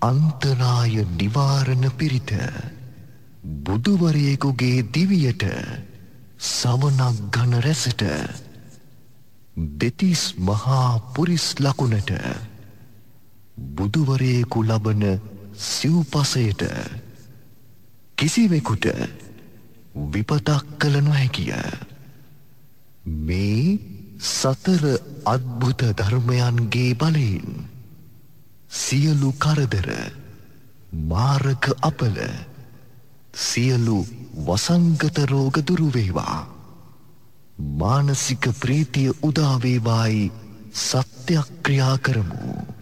අන්තරාය නිවාරණ පිරිත බුදුවරයෙකුගේ දිවියට සමනක් ඝන රැසට දෙතිස් මහා පුරිස් ලකුණට බුදුවරයෙකු ලබන සිව්පසයට කිසිවෙකුට විපතක් කළ නොහැකිය. මේ සතර අද්භුත ධර්මයන්ගේ බලයෙන් සියලු කරදර මාරක අපල සියලු වසංගත රෝග දුරු වේවා. මානසික ප්‍රීතිය උදා වේවායි සත්‍යක්‍රියා කරමු.